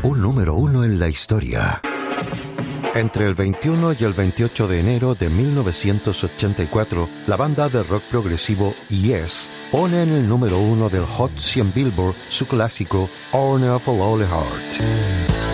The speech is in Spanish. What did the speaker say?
un número uno en la historia. Entre el 21 y el 28 de enero de 1984, la banda de rock progresivo Yes pone en el número uno del Hot 100 Billboard su clásico Honor of a Lonely Heart.